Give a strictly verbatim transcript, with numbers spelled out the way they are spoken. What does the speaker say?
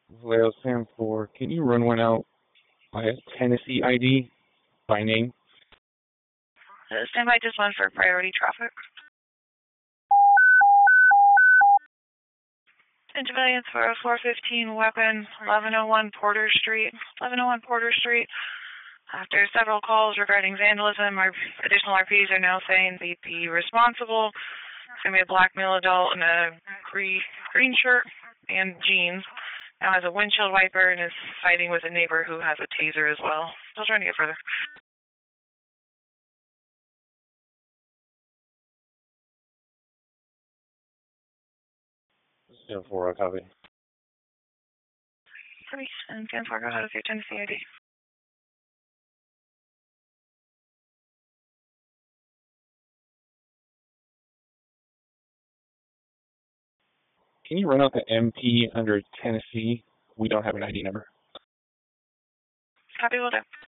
Vallejo Sam four, can you run one out by a Tennessee I D by name? Uh, stand by just one for priority traffic. Intervenience for a four fifteen weapon, eleven oh one Porter Street. eleven oh one Porter Street. After several calls regarding vandalism, our additional R Ps are now saying the, the responsible is going to be a black male adult in a green, green shirt and jeans. Now has a windshield wiper and is fighting with a neighbor who has a taser as well. Still trying to get further. Sam four, I copy. Copy. And San Fargo, how does your Tennessee I D? Can you run out the M P under Tennessee? We don't have an I D number. Copy, will do.